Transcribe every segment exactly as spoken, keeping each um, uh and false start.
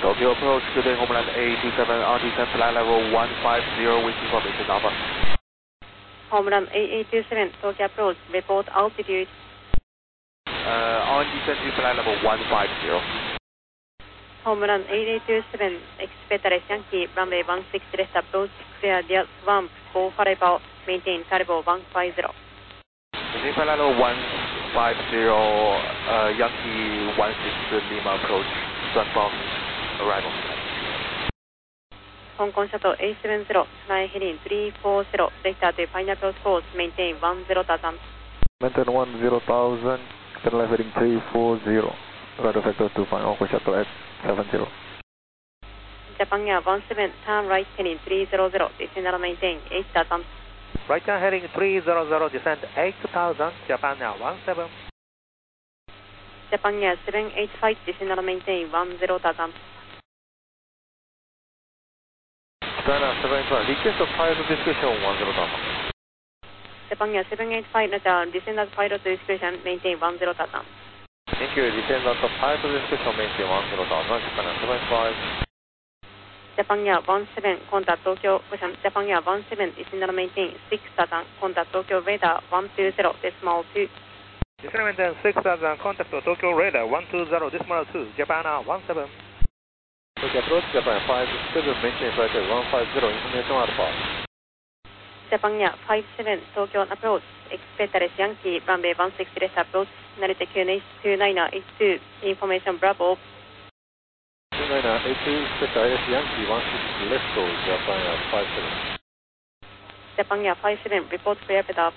Tokyo approach, good day, Homeland A two seven, on descent flight level one five zero with information Alpha. Homeland A eight two seven, Tokyo approach, report altitude. Uh, on descent to flight level one five zero. Homeland A eight two seven, expect Yankee, runway one six left approach, clear the swamp, go for about, maintain cargo one five zero. Descent flight level one five zero, uh, Yankee one six Lima approach, southbound arrival. Hong Kong Shuttle A seven zero, flying heading three four zero, vector to pineapple course, maintain one zero thousand. Maintain one zero thousand, turn heading three four zero, radar vector to find Hong Kong Shuttle at seven zero. Japan Air one seven, turn right heading three zero zero, descend and maintain eight thousand. Right turn heading three zero zero, descend eight thousand, Japan Air one seven. Japan Air seven eight five, descend and maintain one zero thousand. Japan Air seven eight five, request of pilot discretion one zero thousand. Japan Air seven eight five, return, descend at pilot discretion, maintain one zero thousand. Thank you, descend at pilot discretion, maintain one zero thousand, Japan Air seven eight five. Japan Air one seven, contact Tokyo, Japan Air one seven, descend and maintain six thousand, contact Tokyo radar one two zero, decimal two. Descend and maintain six thousand, contact Tokyo radar one two zero, decimal two, Japan Air one seven. Tokyo approach, Japan five seven, maintain flight one five zero, information Alpha. Japan Air five seven, Tokyo approach, expect Yankee, runway one six left approach, Narita two nine eight two, information Bravo. two nine eight two, expect Yankee one six left to Japan Air five seven. Japan Air five seven, report clear radar.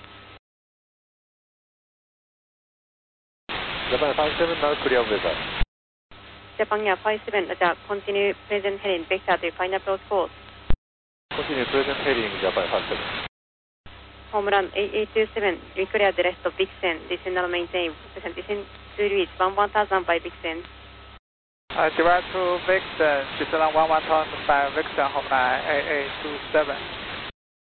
Japan five seven, now clear weather. Japan Air five seven, Roger, continue present heading vector to find approach course. Continue present heading Japan five seven. Homeland A eight two seven, declare the rest of Vixen, descend and maintain, descend to reach one one thousand by Vixen. Uh, direct to Vixen, descend on one one thousand by Vixen, Homeland A eight two seven.